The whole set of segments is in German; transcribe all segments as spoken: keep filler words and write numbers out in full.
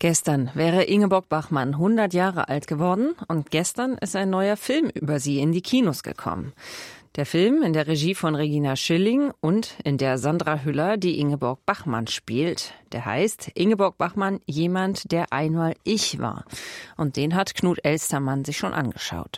Gestern wäre Ingeborg Bachmann hundert Jahre alt geworden und gestern ist ein neuer Film über sie in die Kinos gekommen. Der Film in der Regie von Regina Schilling und in der Sandra Hüller, die Ingeborg Bachmann spielt. Der heißt Ingeborg Bachmann, jemand, der einmal ich war. Und den hat Knut Elstermann sich schon angeschaut.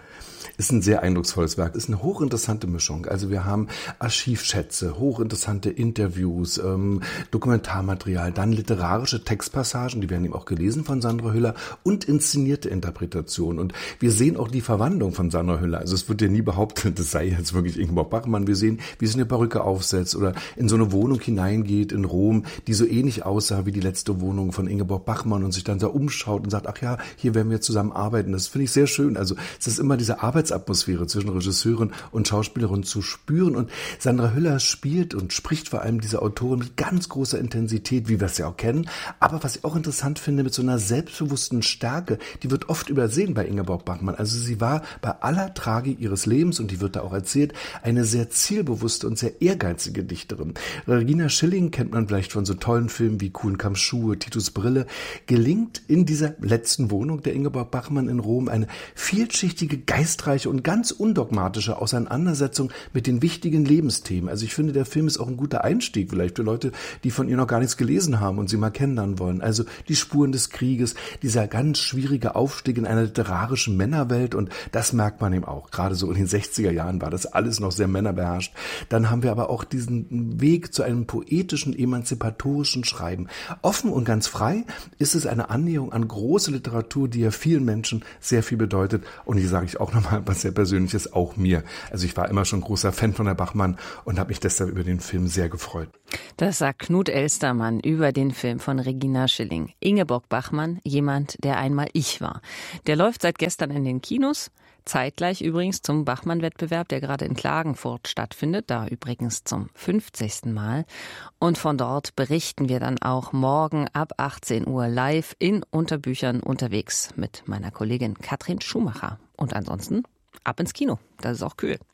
Ist ein sehr eindrucksvolles Werk, ist eine hochinteressante Mischung. Also wir haben Archivschätze, hochinteressante Interviews, ähm, Dokumentarmaterial, dann literarische Textpassagen, die werden eben auch gelesen von Sandra Hüller und inszenierte Interpretationen. Und wir sehen auch die Verwandlung von Sandra Hüller. Also es wird ja nie behauptet, das sei jetzt wirklich Ingeborg Bachmann. Wir sehen, wie sie eine Perücke aufsetzt oder in so eine Wohnung hineingeht in Rom, die so ähnlich aussah wie die letzte Wohnung von Ingeborg Bachmann und sich dann da umschaut und sagt, ach ja, hier werden wir zusammen arbeiten. Das finde ich sehr schön. Also es ist immer diese Arbeit Atmosphäre zwischen Regisseurin und Schauspielerin zu spüren. Und Sandra Hüller spielt und spricht vor allem diese Autorin mit ganz großer Intensität, wie wir es ja auch kennen. Aber was ich auch interessant finde, mit so einer selbstbewussten Stärke, die wird oft übersehen bei Ingeborg Bachmann. Also sie war bei aller Tragik ihres Lebens, und die wird da auch erzählt, eine sehr zielbewusste und sehr ehrgeizige Dichterin. Regina Schilling kennt man vielleicht von so tollen Filmen wie Kuhlenkamps Schuhe, Titus Brille. Gelingt in dieser letzten Wohnung der Ingeborg Bachmann in Rom eine vielschichtige, geistreiche und ganz undogmatische Auseinandersetzung mit den wichtigen Lebensthemen. Also ich finde, der Film ist auch ein guter Einstieg vielleicht für Leute, die von ihr noch gar nichts gelesen haben und sie mal kennenlernen wollen. Also die Spuren des Krieges, dieser ganz schwierige Aufstieg in einer literarischen Männerwelt, und das merkt man eben auch. Gerade so in den sechziger Jahren war das alles noch sehr männerbeherrscht. Dann haben wir aber auch diesen Weg zu einem poetischen, emanzipatorischen Schreiben. Offen und ganz frei ist es eine Annäherung an große Literatur, die ja vielen Menschen sehr viel bedeutet. Und hier sage ich auch nochmal was sehr Persönliches, auch mir. Also ich war immer schon großer Fan von der Bachmann und habe mich deshalb über den Film sehr gefreut. Das sagt Knut Elstermann über den Film von Regina Schilling. Ingeborg Bachmann, jemand, der einmal ich war. Der läuft seit gestern in den Kinos. Zeitgleich übrigens zum Bachmann-Wettbewerb, der gerade in Klagenfurt stattfindet, da übrigens zum fünfzigsten Mal. Und von dort berichten wir dann auch morgen ab achtzehn Uhr live in Unterbüchern unterwegs mit meiner Kollegin Katrin Schumacher. Und ansonsten ab ins Kino, das ist auch kühl.